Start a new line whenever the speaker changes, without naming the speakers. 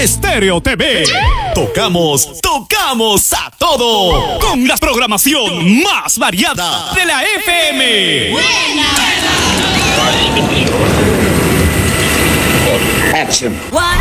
Estéreo TV. Tocamos a todo. Con la programación más variada de la FM.
Action.